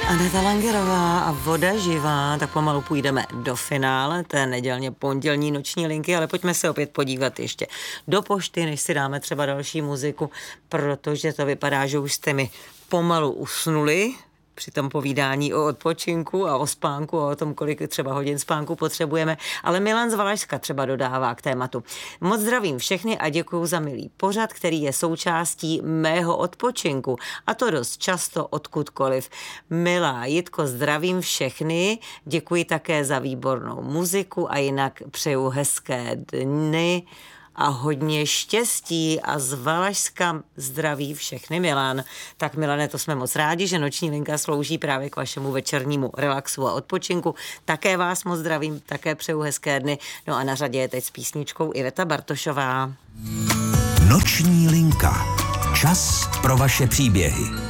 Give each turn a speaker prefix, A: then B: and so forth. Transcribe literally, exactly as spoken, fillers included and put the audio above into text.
A: Aneta Langerová a Voda živá, tak pomalu půjdeme do finále té nedělně pondělní noční linky, ale pojďme se opět podívat ještě do pošty, než si dáme třeba další muziku, protože to vypadá, že už jste mi pomalu usnuli při tom povídání o odpočinku a o spánku a o tom, kolik třeba hodin spánku potřebujeme, ale Milan z Valašska třeba dodává k tématu. Moc zdravím všechny a děkuju za milý pořad, který je součástí mého odpočinku a to dost často odkudkoliv. Milá Jitko, zdravím všechny, děkuji také za výbornou muziku a jinak přeju hezké dny a hodně štěstí a z Valašska zdraví všechny Milan. Tak Milane, to jsme moc rádi, že noční linka slouží právě k vašemu večernímu relaxu a odpočinku. Také vás moc zdravím, také přeju hezké dny. No a na řadě je teď s písničkou Iveta Bartošová.
B: Noční linka. Čas pro vaše příběhy.